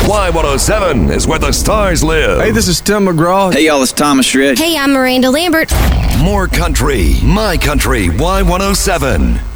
Y107 is where the stars live. Hey, this is Tim McGraw. Hey, y'all, it's Thomas Rhett. Hey, I'm Miranda Lambert. More country, my country, Y107.